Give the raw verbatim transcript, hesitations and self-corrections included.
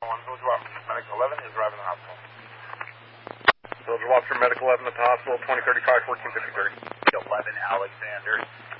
one, Soldier Watson, Medical eleven is arriving at the hospital. Soldier Watson, Medical eleven at the hospital, twenty thirty-five, fourteen fifty-three. eleven, Alexander.